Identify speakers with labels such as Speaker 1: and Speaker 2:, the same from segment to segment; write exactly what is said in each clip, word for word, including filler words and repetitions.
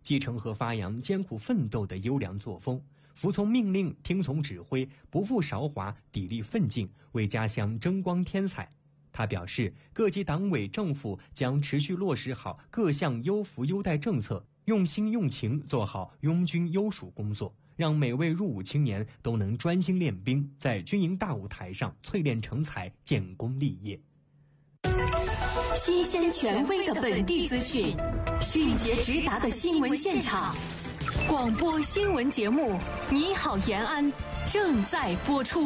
Speaker 1: 继承和发扬艰苦奋斗的优良作风，服从命令，听从指挥，不负韶华，砥砺奋进，为家乡争光添彩。他表示，各级党委政府将持续落实好各项优扶优待政策，用心用情做好拥军优属工作，让每位入伍青年都能专心练兵，在军营大舞台上淬炼成才，建功立业。
Speaker 2: 新鲜权威的本地资讯，迅捷直达的新闻现场，广播新闻节目《你好延安》正在播出。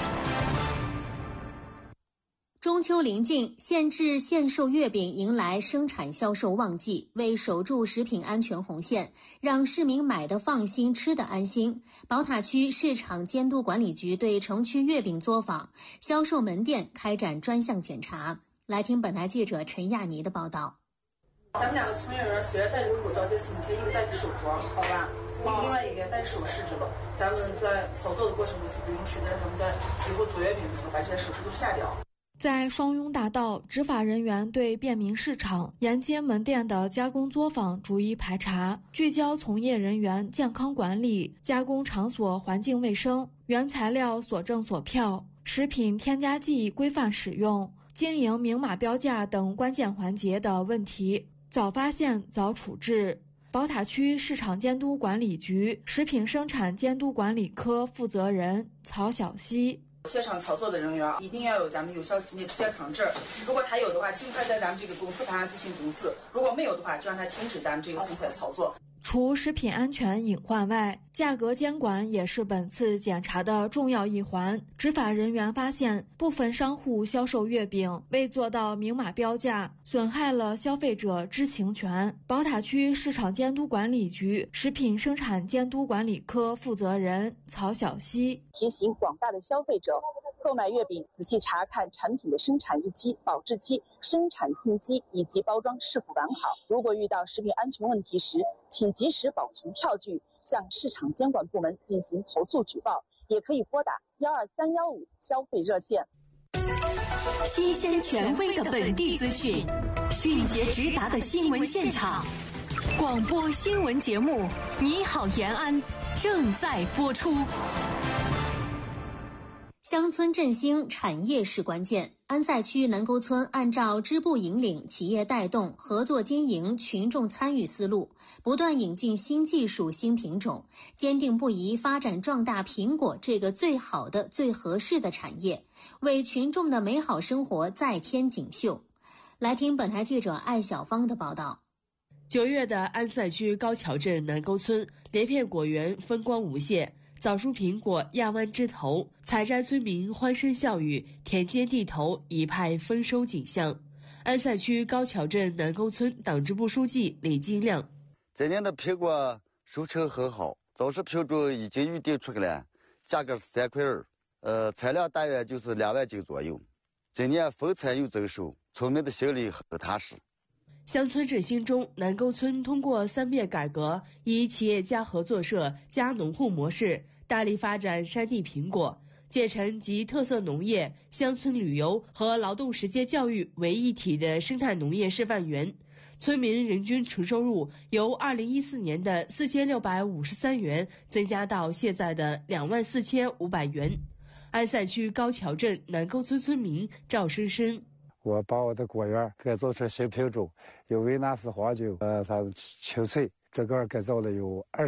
Speaker 3: 中秋临近，限制限售月饼迎来生产销售旺季，为守住食品安全红线，让市民买得放心，吃得安心。宝塔区市场监督管理局对城区月饼作坊、销售门店开展专项检查。来听本台记者陈亚妮的报道。
Speaker 4: 咱们两个从业人员虽然戴着口罩，但是你可以一个戴着手装，好吧？另外一个戴手势，这个咱们在操作的过程中是不允许的，让他们在以后做月饼的时候把这些手势都下掉。
Speaker 5: 在双雍大道，执法人员对便民市场沿街门店的加工作坊逐一排查，聚焦从业人员健康管理、加工场所环境卫生、原材料所证所票、食品添加剂规范使用、经营明码标价等关键环节的问题，早发现早处置。宝塔区市场监督管理局食品生产监督管理科负责人曹晓希。
Speaker 4: 现场操作的人员一定要有咱们有效期内的健康证，如果他有的话，尽快在咱们这个公司盘上进行公示；如果没有的话，就让他停止咱们这个生产操作。
Speaker 5: 除食品安全隐患外，价格监管也是本次检查的重要一环。执法人员发现，部分商户销售月饼未做到明码标价，损害了消费者知情权。宝塔区市场监督管理局食品生产监督管理科负责人曹晓希
Speaker 6: 提醒广大的消费者，购买月饼仔细查看产品的生产日期、保质期、生产信息以及包装是否完好。如果遇到食品安全问题时，请及时保存票据，向市场监管部门进行投诉举报，也可以拨打幺二三幺五消费热线。
Speaker 2: 新鲜权威的本地资讯，迅捷直达的新闻现场，广播新闻节目《你好延安》正在播出。
Speaker 3: 乡村振兴产业是关键。安塞区南沟村按照支部引领、企业带动、合作经营、群众参与思路，不断引进新技术、新品种，坚定不移发展壮大苹果这个最好的、最合适的产业，为群众的美好生活再添锦绣。来听本台记者艾小芳的报道。
Speaker 7: 九月的安塞区高桥镇南沟村连片果园风光无限，枣树苹果亚湾枝头，采摘村民欢声笑语，田间地头一派丰收景象。安塞区高桥镇南沟村党支部书记李金亮：
Speaker 8: 今年的苹果收成很好，枣树品种已经预定出去了，价格是三块二，呃，产量大约就是两万斤左右。今年丰产又增收，村民的心里很踏实。
Speaker 7: 乡村振兴中，南沟村通过三变改革，以企业家合作社加农户模式，大力发展山地苹果，建成集特色农业、乡村旅游和劳动实践教育为一体的生态农业示范园。村民人均纯收入由二零一四年的四千六百五十三元增加到现在的两万四千五百元。安塞区高桥镇南沟村村民赵生生：
Speaker 9: 我把我的果园改造成新品种，有维纳斯黄酒，呃，它清脆，这个改造了有二十。